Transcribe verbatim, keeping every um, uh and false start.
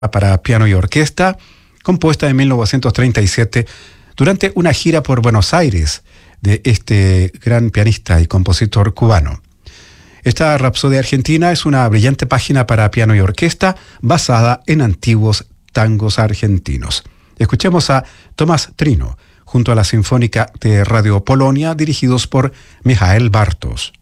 para piano y orquesta, compuesta en mil novecientos treinta y siete durante una gira por Buenos Aires de este gran pianista y compositor cubano. Esta Rapsodia Argentina es una brillante página para piano y orquesta basada en antiguos tangos argentinos. Escuchemos a Tomás Trino junto a la Sinfónica de Radio Polonia, dirigidos por Michael Bartos.